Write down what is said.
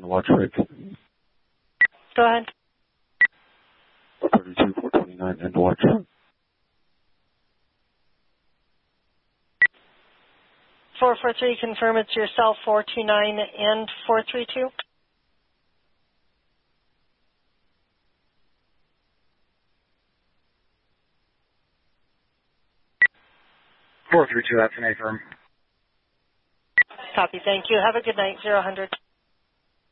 watch rate. Go ahead. 432, 429, end watch. 443, confirm it's yourself, 429 and 432. 432, that's an A firm. Copy, thank you. Have a good night, 0-100.